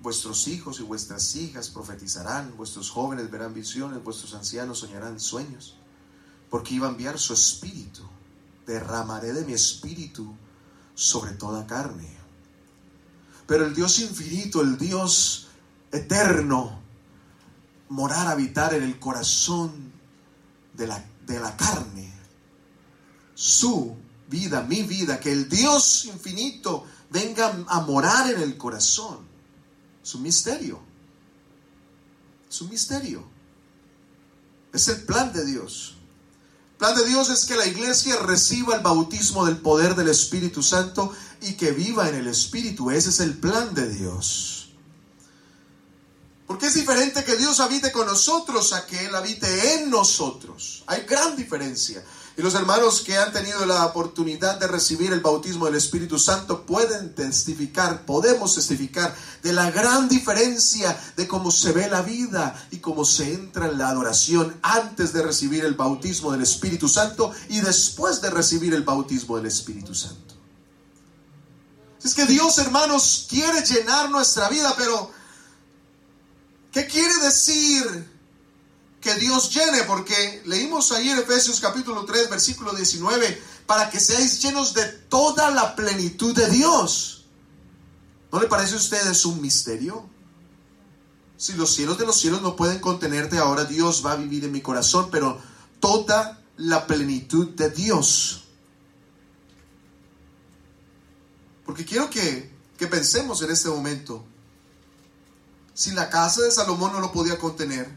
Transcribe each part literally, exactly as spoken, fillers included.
vuestros hijos y vuestras hijas profetizarán, vuestros jóvenes verán visiones, vuestros ancianos soñarán sueños, porque iba a enviar su espíritu. Derramaré de mi espíritu sobre toda carne. Pero el Dios infinito, el Dios eterno, morar, habitar en el corazón de la, de la carne, su vida, mi vida, que el Dios infinito venga a morar en el corazón. Es un misterio. Es un misterio. Es el plan de Dios. El plan de Dios es que la iglesia reciba el bautismo del poder del Espíritu Santo y que viva en el Espíritu. Ese es el plan de Dios. Porque es diferente que Dios habite con nosotros a que Él habite en nosotros. Hay gran diferencia. Y los hermanos que han tenido la oportunidad de recibir el bautismo del Espíritu Santo pueden testificar, podemos testificar de la gran diferencia de cómo se ve la vida y cómo se entra en la adoración antes de recibir el bautismo del Espíritu Santo y después de recibir el bautismo del Espíritu Santo. Es que Dios, hermanos, quiere llenar nuestra vida, pero ¿qué quiere decir que Dios llene? Porque leímos ahí en Efesios capítulo tres, versículo diecinueve, para que seáis llenos de toda la plenitud de Dios. ¿No le parece a ustedes un misterio? Si los cielos de los cielos no pueden contenerte, ahora Dios va a vivir en mi corazón, pero toda la plenitud de Dios. Porque quiero que, que pensemos en este momento. Si la casa de Salomón no lo podía contener,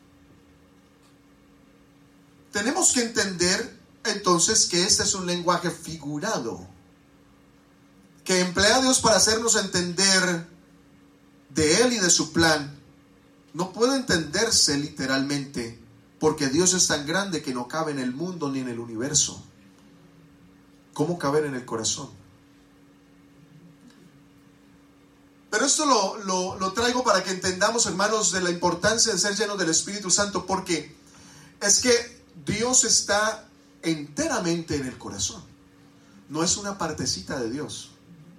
tenemos que entender entonces que este es un lenguaje figurado, que emplea a Dios para hacernos entender de Él y de su plan. No puede entenderse literalmente, porque Dios es tan grande que no cabe en el mundo ni en el universo. ¿Cómo caber en el corazón? Pero esto lo, lo, lo traigo para que entendamos, hermanos, de la importancia de ser llenos del Espíritu Santo, porque es que Dios está enteramente en el corazón. No es una partecita de Dios.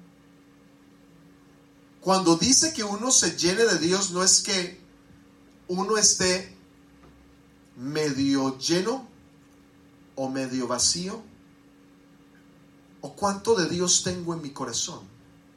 Cuando dice que uno se llene de Dios, no es que uno esté medio lleno o medio vacío, o cuánto de Dios tengo en mi corazón.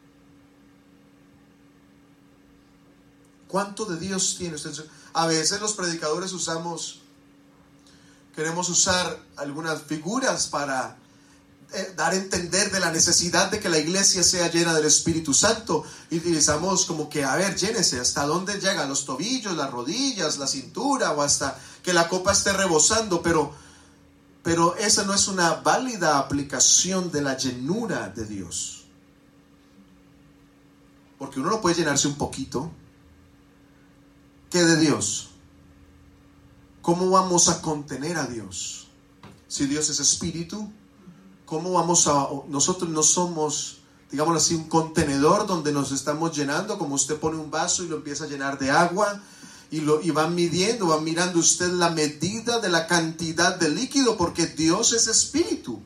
¿Cuánto de Dios tiene usted? A veces los predicadores usamos, queremos usar algunas figuras para eh, dar a entender de la necesidad de que la iglesia sea llena del Espíritu Santo. Y utilizamos como que, a ver, llénese, ¿hasta dónde llega? Los tobillos, las rodillas, la cintura, o hasta que la copa esté rebosando. Pero, pero esa no es una válida aplicación de la llenura de Dios. Porque uno no puede llenarse un poquito. ¿Qué de Dios? ¿Cómo vamos a contener a Dios? Si Dios es espíritu, ¿cómo vamos a...? Nosotros no somos, digámoslo así, un contenedor donde nos estamos llenando, como usted pone un vaso y lo empieza a llenar de agua, y, lo, y van midiendo, van mirando usted la medida de la cantidad de líquido, porque Dios es espíritu.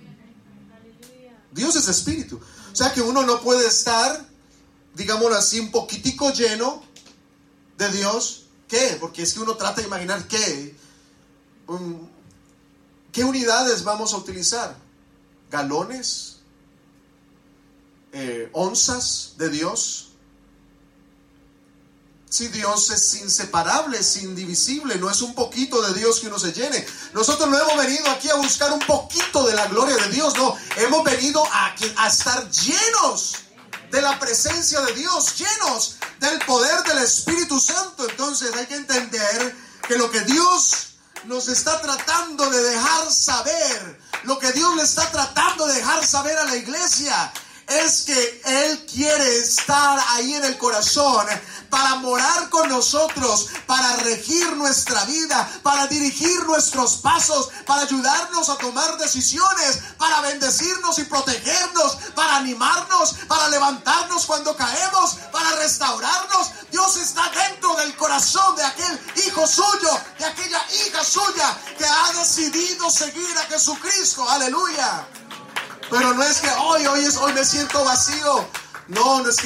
Dios es espíritu. O sea que uno no puede estar, digámoslo así, un poquitico lleno de Dios. ¿Qué? Porque es que uno trata de imaginar qué. Um, ¿Qué unidades vamos a utilizar? ¿Galones? Eh, ¿Onzas de Dios? Si Dios es inseparable, es indivisible, no es un poquito de Dios que uno se llene. Nosotros no hemos venido aquí a buscar un poquito de la gloria de Dios, no. Hemos venido a, a estar llenos de la presencia de Dios, llenos del poder del Espíritu Santo. Entonces hay que entender que lo que Dios nos está tratando de dejar saber, lo que Dios le está tratando de dejar saber a la iglesia, es que Él quiere estar ahí en el corazón para morar con nosotros, para regir nuestra vida, para dirigir nuestros pasos, para ayudarnos a tomar decisiones, para bendecirnos y protegernos, para animarnos, para levantarnos cuando caemos, para restaurarnos. Dios está dentro del corazón de aquel hijo suyo, de aquella hija suya que ha decidido seguir a Jesucristo. Aleluya. Pero no es que hoy, hoy, es, hoy me siento vacío. No, no es que